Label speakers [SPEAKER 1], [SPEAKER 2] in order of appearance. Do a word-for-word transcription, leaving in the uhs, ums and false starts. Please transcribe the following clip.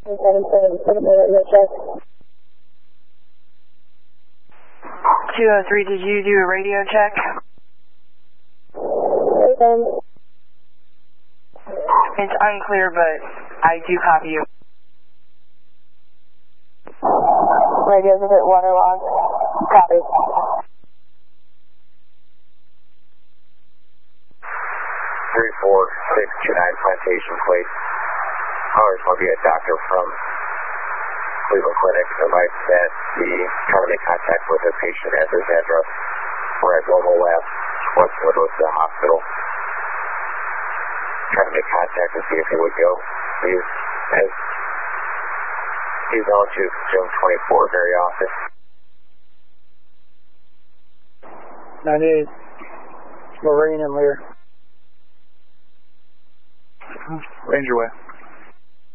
[SPEAKER 1] two oh three, did you do a radio check? It's unclear, but I do copy you. Radio's a bit waterlogged. Copy.
[SPEAKER 2] three four six two nine Plantation Place. Ours will be a doctor from Cleveland Clinic. Advice that the trying to make contact with a patient at this address. We're at Global Lab, Westwood with the hospital. Trying to make contact and see if he would go. He's, as, he's on to June twenty-fourth very often.
[SPEAKER 3] ninety-eight, Lorraine and Lear.
[SPEAKER 4] Ranger way.